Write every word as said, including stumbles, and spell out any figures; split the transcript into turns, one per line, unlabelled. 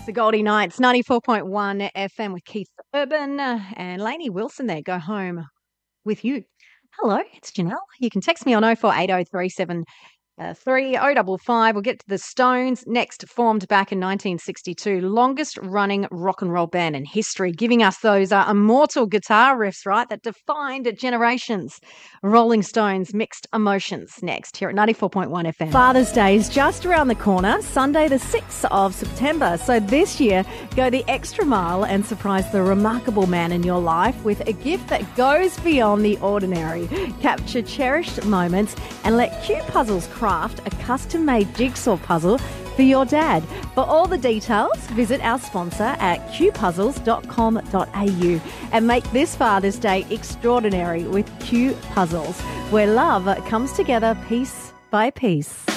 It's the Goldie Nights, ninety-four point one F M with Keith Urban uh, and Lainey Wilson there. Go home with you. Hello, it's Janelle. You can text me on oh four eight oh three seven Uh, three oh five five. We'll get to the Stones next, formed back in nineteen sixty-two, longest running rock and roll band in history, giving us those uh, immortal guitar riffs, right, that defined generations. Rolling Stones, Mixed Emotions next here at ninety-four point one F M. Father's Day is just around the corner, Sunday the sixth of September. So this year, go the extra mile and surprise the remarkable man in your life with a gift that goes beyond the ordinary. Capture cherished moments and let Q Puzzles craft a custom-made jigsaw puzzle for your dad. For all the details, visit our sponsor at q puzzles dot com dot a u and make this Father's Day extraordinary with Q Puzzles, where love comes together piece by piece.